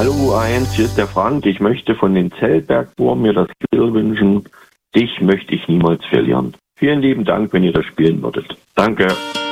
Hallo U1, hier ist der Frank. Ich möchte von den Zellbergwurm mir das Spiel wünschen. Dich möchte ich niemals verlieren. Vielen lieben Dank, wenn ihr das spielen würdet. Danke.